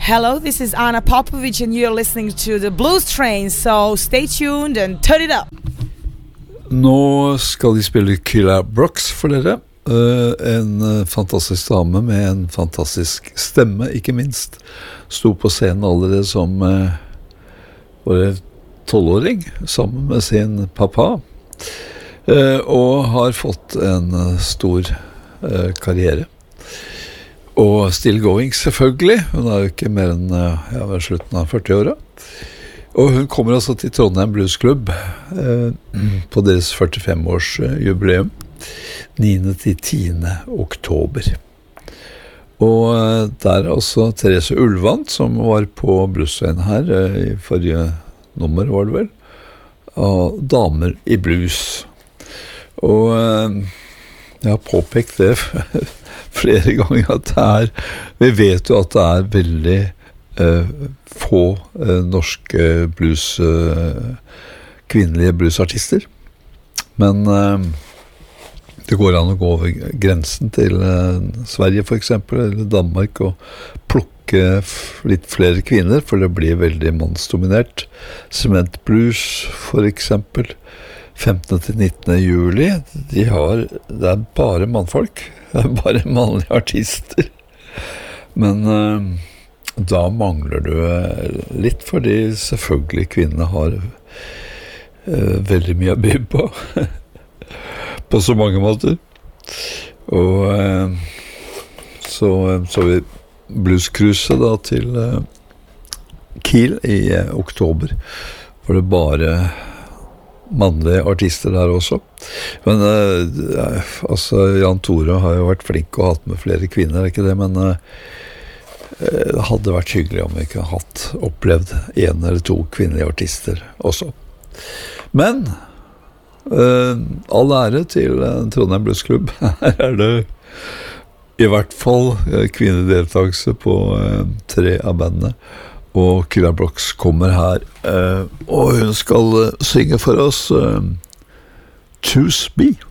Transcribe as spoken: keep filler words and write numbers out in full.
Hello, this is Anna Popovic and you're listening to the Blues Train, so stay tuned and turn it up. Nå skal de spille Killa Brooks for dere. Uh, en uh, fantastisk dame med en fantastisk stemme, ikke minst. Sto på scenen allerede som uh, bare tolvåring, sammen med sin pappa. Uh, og har fått en uh, stor uh, karriere. Og still going, selvfølgelig. Hun er jo ikke mer enn uh, ja, ved slutten av førti-åra. Og hun kommer altså til Trondheim Blues Club uh, på deres førtifem-års uh, jubileum. niende til tiende oktober. Og uh, der er også Therese Ulvand, som var på bluesveien her uh, i forrige nummer, var det vel, av Damer i Blues. Og uh, jeg har påpekt det flere ganger at det er, vi vet jo at det er veldig uh, få uh, norske blues, uh, kvinnelige bluesartister. Men uh, det går an å gå over grensen til uh, Sverige for eksempel, eller Danmark, og plukke f- litt flere kvinner, for det blir veldig mannsdominert. Cement Blues for eksempel, femtende til nittende juli, de har, det er bare mannfolk, det er bare mannlige artister. Men uh, da mangler du uh, litt, fordi selvfølgelig kvinnene har uh, veldig mye å by på. På så mange måter. Og uh, så så vi bluescruiset da til uh, Kiel i uh, oktober. Var det bare mannlige artister der også. Men uh, altså Jan Tore har jo vært flink og hatt med flere kvinner, er ikke det? Men uh, det hadde vært hyggelig om vi ikke hadde hatt opplevd en eller to kvinnelige artister også. Men uh, all ære til uh, Trondheim Blues Club. Her er det i hvert fall uh, kvinnedeltakelse på uh, tre av bandene. Og Killa Brooks kommer her, uh, og hun skal uh, synge for oss uh, Choose Me.